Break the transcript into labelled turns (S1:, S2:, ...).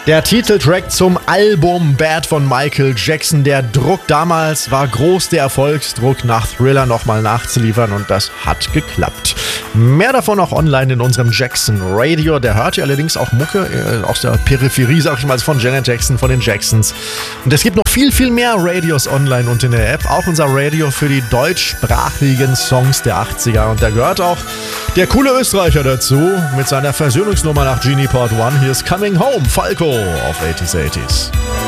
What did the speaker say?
S1: Der Titeltrack zum Album Bad von Michael Jackson. Der Druck damals war groß, der Erfolgsdruck nach Thriller nochmal nachzuliefern und das hat geklappt. Mehr davon auch online in unserem Jackson Radio. Der hört ja allerdings auch Mucke aus der Peripherie, sag ich mal, von Janet Jackson, von den Jacksons. Und es gibt noch viel, viel mehr Radios online und in der App. Auch unser Radio für die deutschsprachigen Songs der 80er. Und da gehört auch der coole Österreicher dazu mit seiner Versöhnungsnummer nach Genie Part 1. Hier ist Coming Home, Falco auf 80s.